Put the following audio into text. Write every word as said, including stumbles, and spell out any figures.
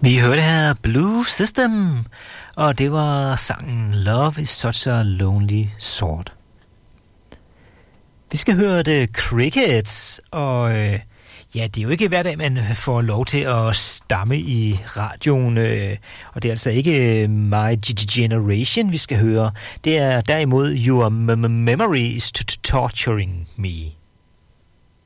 Vi hørte her Blue System, og det var sangen Love is Such a Lonely Sword. Vi skal høre det Crickets, og øh, ja, det er jo ikke hver dag, man får lov til at stamme i radioen, øh, og det er altså ikke My Generation, vi skal høre. Det er derimod Your Memory is Torturing Me.